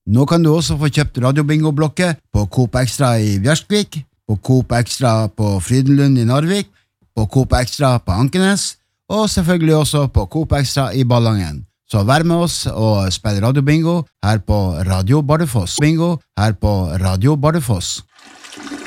Nå kan du også få kjøpt radiobingo-blokker på Coop Extra i Bjørskvik, på Coop Extra på Frydenlund i Narvik, på Coop Extra på Ankenes, og selvfølgelig også på Coop Extra i Ballangen. Så vær med oss og spill radiobingo her på Radio Bardufoss. Bingo her på Radio Bardufoss.